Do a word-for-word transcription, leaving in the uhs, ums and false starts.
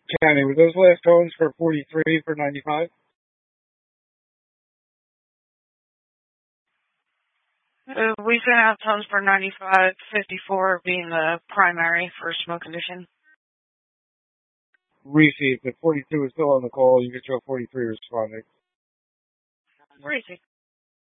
County, were those last tones for forty-three for ninety-five? Uh, we sent out tones for ninety-five, fifty-four being the primary for smoke condition. Reese, if forty-two is still on the call, you can show forty-three responding. Reese.